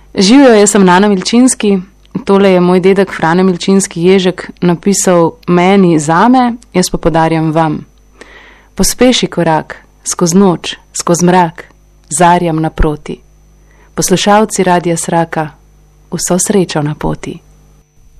Živijo, jaz sem Nana Milčinski, tole je moj dedek Frane Milčinski Ježek napisal meni zame, jaz pa podarjam vam. Pospeši korak, skozi noč, skozi mrak, zarjam naproti. Poslušalci Radia Sraka, vso srečo na poti.